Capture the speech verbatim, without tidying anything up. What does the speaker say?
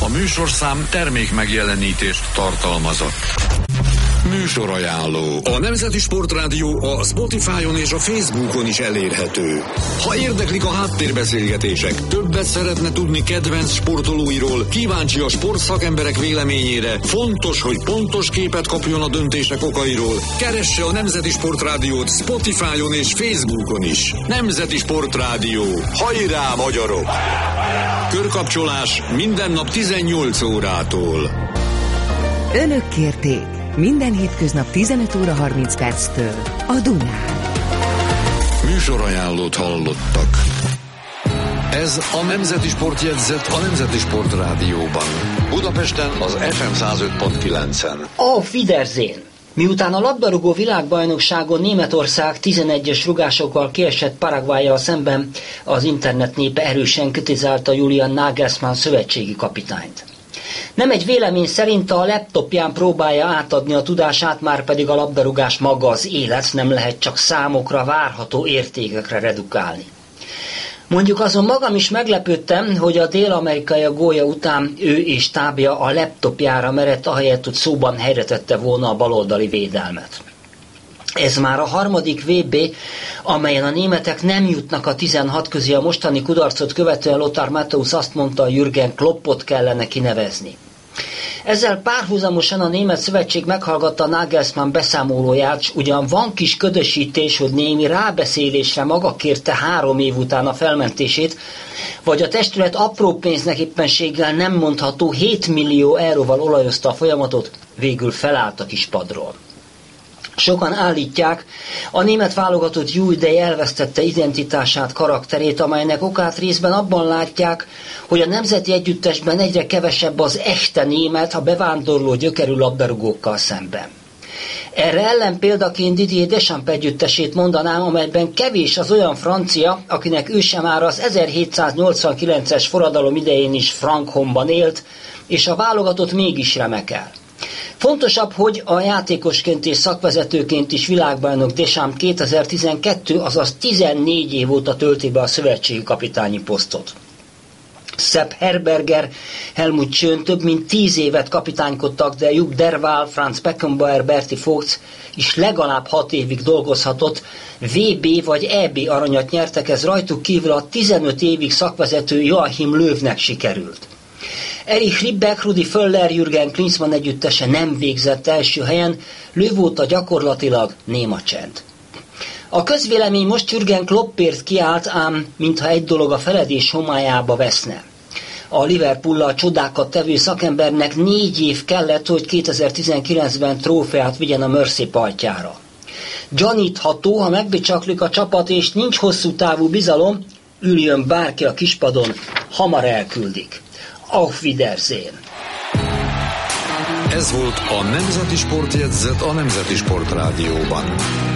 műsorszám termék megjelenítést tartalmazott. Műsorajánló. A Nemzeti Sportrádió a Spotify-on és a Facebookon is elérhető. Ha érdeklik a háttérbeszélgetések, többet szeretne tudni kedvenc sportolóiról, kíváncsi a sportszakemberek véleményére, fontos, hogy pontos képet kapjon a döntések okairól, keresse a Nemzeti Sportrádiót Spotify-on és Facebookon is. Nemzeti Sportrádió. Hajrá, magyarok! Körkapcsolás minden nap tizennyolc órától. Önök kérték. Minden hétköznap tizenöt óra harminc perctől a Dunán. Műsorajánlót hallottak. Ez a Nemzeti Sportjegyzet a Nemzeti Sport Rádióban. Budapesten az ef em száz öt pont kilencen. Auf Wiedersehen! Miután a labdarúgó világbajnokságon Németország tizenegyes rugásokkal kiesett Paraguayyal szemben, az internet népe erősen kritizálta Julian Nagelsmann szövetségi kapitányt. Nem egy vélemény szerint a laptopján próbálja átadni a tudását, már pedig a labdarúgás maga az élet, nem lehet csak számokra, várható értékekre redukálni. Mondjuk azon magam is meglepődtem, hogy a dél-amerikai gólya után ő és tábja a laptopjára merett, ahelyett, hogy szóban helyretette volna a baloldali védelmet. Ez már a harmadik vé bé, amelyen a németek nem jutnak a tizenhat közé. A mostani kudarcot követően Lothar Matthäus azt mondta, Jürgen Kloppot kellene kinevezni. Ezzel párhuzamosan a Német Szövetség meghallgatta Nagelsmann beszámolóját, s ugyan van kis ködösítés, hogy némi rábeszélésre maga kérte három év után a felmentését, vagy a testület apró pénznek éppenséggel nem mondható hét millió euróval olajozta a folyamatot, végül felállt a kispadról. Sokan állítják, a német válogatott jó ideje elvesztette identitását, karakterét, amelynek okát részben abban látják, hogy a nemzeti együttesben egyre kevesebb az echte német a bevándorló gyökerű labdarúgókkal szemben. Erre ellen példaként Didier Deschamps együttesét mondanám, amelyben kevés az olyan francia, akinek ő sem már az ezerhétszáznyolcvankilences forradalom idején is Frankholmban élt, és a válogatott mégis remekel. Fontosabb, hogy a játékosként és szakvezetőként is világbajnok Deschamps kétezer-tizenkettő, azaz tizennégy év óta tölti be a szövetségi kapitányi posztot. Sepp Herberger, Helmut Schön több mint tíz évet kapitánykodtak, de Jupp Derwal, Franz Beckenbauer, Berti Vogts is legalább hat évig dolgozhatott, vé bé vagy é bé aranyat nyertek, ez rajtuk kívül a tizenöt évig szakvezető Joachim Löwnek sikerült. Erich Ribbeck, Rudi Völler, Jürgen Klinsmann együttese nem végzett első helyen, Löw óta gyakorlatilag néma csend. A közvélemény most Jürgen Kloppért kiállt, ám mintha egy dolog a feledés homályába veszne. A Liverpoollal csodákat tevő szakembernek négy év kellett, hogy kétezer-tizenkilencben trófeát vigyen a Mersey partjára. Gyanítható, ha megbecsaklik a csapat és nincs hosszú távú bizalom, üljön bárki a kispadon, hamar elküldik. Auf Wiedersehen! Ez volt a Nemzeti Sportjegyzet a Nemzeti Sport Rádióban.